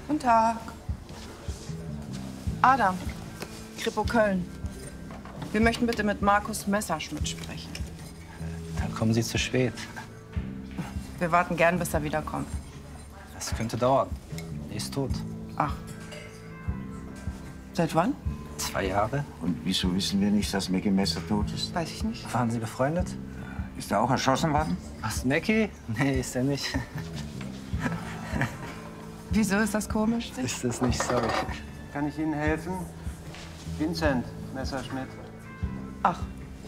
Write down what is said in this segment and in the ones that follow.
Guten Tag. Adam, Kripo Köln. Wir möchten bitte mit Markus Messerschmidt sprechen. Dann kommen Sie zu spät. Wir warten gern, bis er wiederkommt. Das könnte dauern. Er ist tot. Ach. Seit wann? 2 Jahre. Und wieso wissen wir nicht, dass Mackie Messer tot ist? Weiß ich nicht. Waren Sie befreundet? Ist er auch erschossen worden? Was, Mackie? Nee, ist er nicht. Wieso ist das komisch? Ist das nicht, sorry. Kann ich Ihnen helfen? Vincent Messerschmidt. Ach.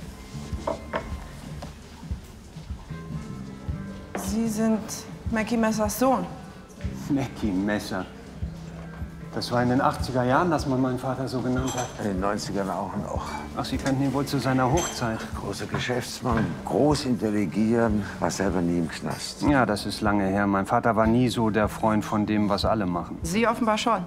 Sie sind Mackie Messers Sohn. Mackie Messer. Das war in den 80er Jahren, dass man meinen Vater so genannt hat. In den 90ern auch noch. Ach, Sie kannten ihn wohl zu seiner Hochzeit. Großer Geschäftsmann, groß intelligieren, war selber nie im Knast. Ja, das ist lange her. Mein Vater war nie so der Freund von dem, was alle machen. Sie offenbar schon.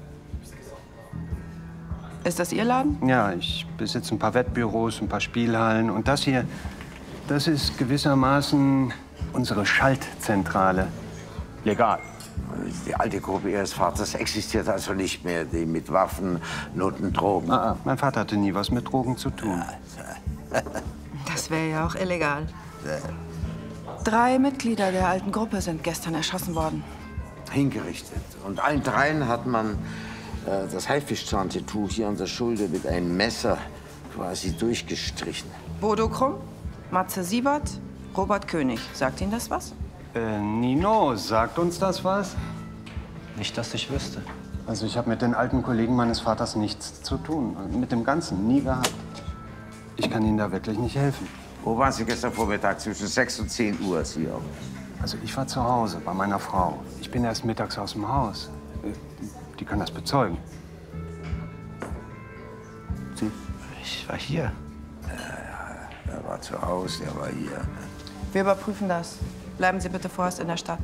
Ist das Ihr Laden? Ja, ich besitze ein paar Wettbüros, ein paar Spielhallen. Und das hier, das ist gewissermaßen unsere Schaltzentrale. Legal. Die alte Gruppe Ihres Vaters existiert also nicht mehr, die mit Waffen, Noten, Drogen. Mein Vater hatte nie was mit Drogen zu tun. Das wäre ja auch illegal. 3 Mitglieder der alten Gruppe sind gestern erschossen worden. Hingerichtet. Und allen dreien hat man das Haifischzahntattoo hier an der Schulter mit einem Messer quasi durchgestrichen. Bodo Krumm, Matze Siebert, Robert König. Sagt Ihnen das was? Nino, sagt uns das was? Nicht, dass ich wüsste. Also ich habe mit den alten Kollegen meines Vaters nichts zu tun. Mit dem Ganzen nie gehabt. Ich kann Ihnen da wirklich nicht helfen. Wo waren Sie gestern Vormittag zwischen 6 und 10 Uhr, Sie auch? Also ich war zu Hause bei meiner Frau. Ich bin erst mittags aus dem Haus. Die kann das bezeugen. Sie? Ich war hier. Er war zu Hause, er war hier. Wir überprüfen das. Bleiben Sie bitte vorerst in der Stadt.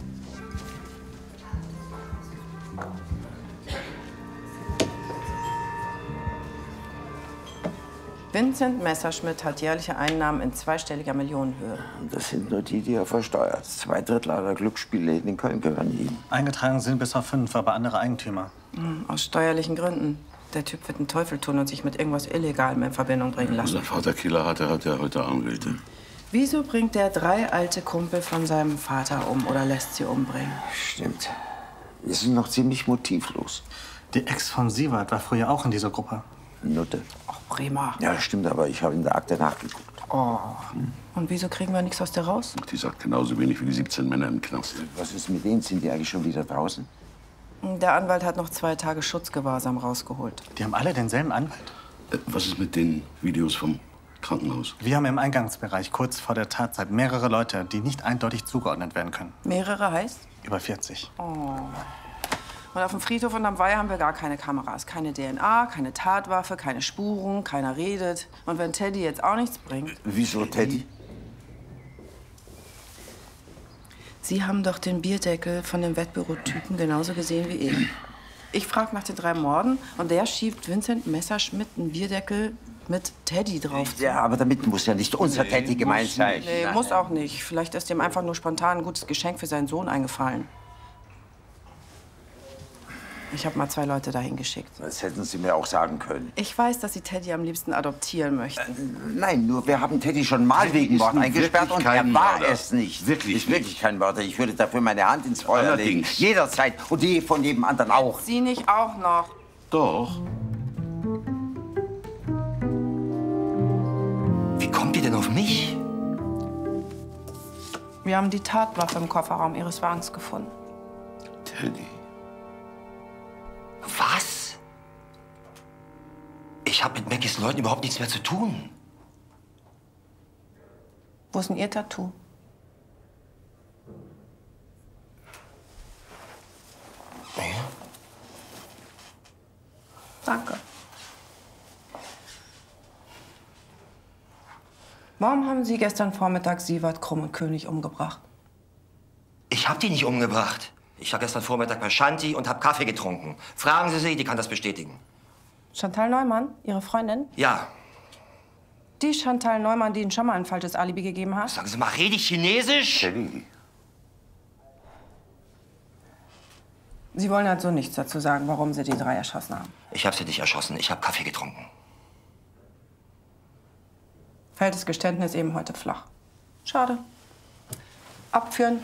Vincent Messerschmidt hat jährliche Einnahmen in zweistelliger Millionenhöhe. Das sind nur die, die er versteuert. 2/3 aller Glücksspielläden in Köln gehören ihm. Eingetragen sind bis auf 5, aber andere Eigentümer. Aus steuerlichen Gründen. Der Typ wird den Teufel tun und sich mit irgendwas Illegalem in Verbindung bringen lassen. Unser Vater Killer hat er heute Anwälte. Wieso bringt der 3 alte Kumpel von seinem Vater um oder lässt sie umbringen? Stimmt. Wir sind noch ziemlich motivlos. Die Ex von Siewert war früher auch in dieser Gruppe. Nutte. Ach, prima. Ja, stimmt, aber ich habe in der Akte nachgeguckt. Oh. Und wieso kriegen wir nichts aus der raus? Die sagt genauso wenig wie die 17 Männer im Knast. Was ist mit denen? Sind die eigentlich schon wieder draußen? Der Anwalt hat noch 2 Tage Schutzgewahrsam rausgeholt. Die haben alle denselben Anwalt. Was ist mit den Videos vom Krankenhaus? Wir haben im Eingangsbereich kurz vor der Tatzeit mehrere Leute, die nicht eindeutig zugeordnet werden können. Mehrere heißt? Über 40. Oh. Und auf dem Friedhof und am Weiher haben wir gar keine Kameras. Keine DNA, keine Tatwaffe, keine Spuren, keiner redet. Und wenn Teddy jetzt auch nichts bringt... Wieso Teddy? Sie haben doch den Bierdeckel von dem Wettbürotypen genauso gesehen wie ich. Ich frage nach den 3 Morden und der schiebt Vincent Messerschmidt einen Bierdeckel mit Teddy drauf. Ja, aber damit muss ja nicht unser Teddy gemeint sein. Nee, muss auch nicht. Vielleicht ist ihm einfach nur spontan ein gutes Geschenk für seinen Sohn eingefallen. Ich habe mal 2 Leute dahin geschickt. Das hätten Sie mir auch sagen können. Ich weiß, dass Sie Teddy am liebsten adoptieren möchten. Nein, nur wir haben Teddy schon mal wegen Mord eingesperrt und er war es nicht. Wirklich ist wirklich kein Mörder. Ich würde dafür meine Hand ins Feuer legen. Allerdings. Jederzeit. Und die von jedem anderen auch. Sie nicht auch noch? Doch. Wie kommt ihr denn auf mich? Wir haben die Tatwaffe im Kofferraum Ihres Wagens gefunden. Teddy. Was? Ich habe mit Mackies Leuten überhaupt nichts mehr zu tun. Wo ist denn Ihr Tattoo? Ja? Danke. Warum haben Sie gestern Vormittag Siewert, Krumm und König umgebracht? Ich habe die nicht umgebracht. Ich war gestern Vormittag bei Shanti und habe Kaffee getrunken. Fragen Sie sie, die kann das bestätigen. Chantal Neumann, Ihre Freundin? Ja. Die Chantal Neumann, die Ihnen schon mal ein falsches Alibi gegeben hat? Sagen Sie mal, rede ich Chinesisch? Teddy. Sie wollen also nichts dazu sagen, warum Sie die 3 erschossen haben? Ich habe sie nicht erschossen. Ich habe Kaffee getrunken. Fällt das Geständnis eben heute flach. Schade. Abführen.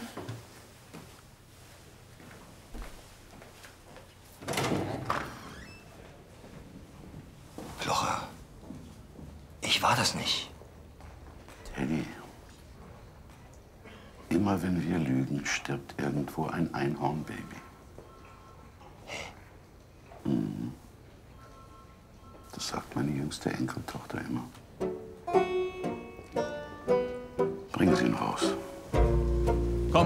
Loche, ich war das nicht. Teddy, immer wenn wir lügen, stirbt irgendwo ein Einhornbaby. Mhm. Das sagt meine jüngste Enkeltochter immer. Bringen Sie ihn raus. Komm.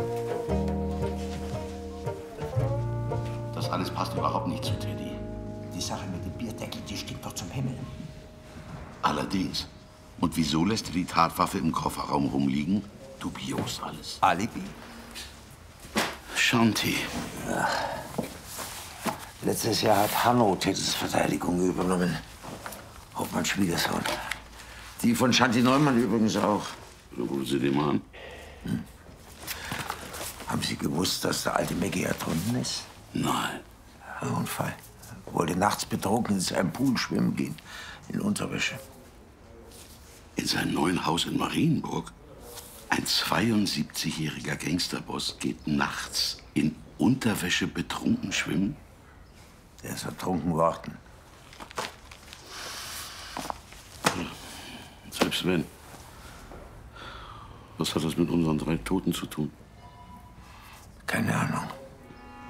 Das alles passt überhaupt nicht zu Teddy. Die Sache mit dem Bierdeckel, die stinkt doch zum Himmel. Allerdings. Und wieso lässt er die Tatwaffe im Kofferraum rumliegen? Dubios alles. Alibi? Shanti. Ja. Letztes Jahr hat Hanno Teddys Verteidigung übernommen. Hauptmann Schwiegersohn. Die von Shanti Neumann übrigens auch. Rufen Sie den mal an. Hm. Haben Sie gewusst, dass der alte Maggie ertrunken ist? Nein. Ein Unfall. Wollte nachts betrunken in seinem Pool schwimmen gehen. In Unterwäsche. In seinem neuen Haus in Marienburg? Ein 72-jähriger Gangsterboss geht nachts in Unterwäsche betrunken schwimmen? Der ist ertrunken worden. Selbst wenn. Was hat das mit unseren 3 Toten zu tun? Keine Ahnung.